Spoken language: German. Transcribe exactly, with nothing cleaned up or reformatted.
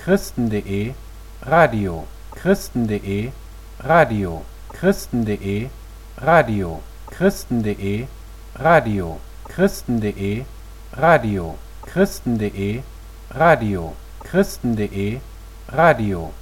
Christen.de, Radio, Christen.de, Radio, Christen.de, Radio, Christen.de, Radio, Christen.de, Radio, Christen.de, Radio, Christen.de, Radio